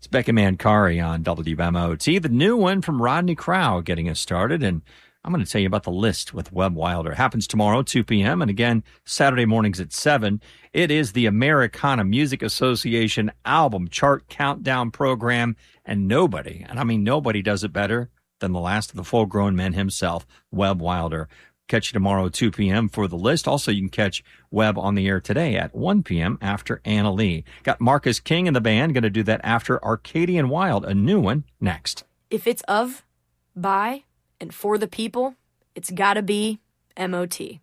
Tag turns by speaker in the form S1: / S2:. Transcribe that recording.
S1: It's Becca Mancari on WMOT, the new one from Rodney Crowell getting us started. And I'm going to tell you about the list with Webb Wilder. It happens tomorrow, 2 p.m. And again, Saturday mornings at 7. It is the Americana Music Association album chart countdown program. And nobody, and I mean nobody does it better than the last of the full-grown men himself, Webb Wilder. Catch you tomorrow at 2 p.m. for the list. Also, you can catch Webb on the air today at 1 p.m. after Anna Lee. Got Marcus King in the band. Going to do that after Arcadian Wild, a new one, next.
S2: If it's of, by, and for the people, it's gotta be MOT.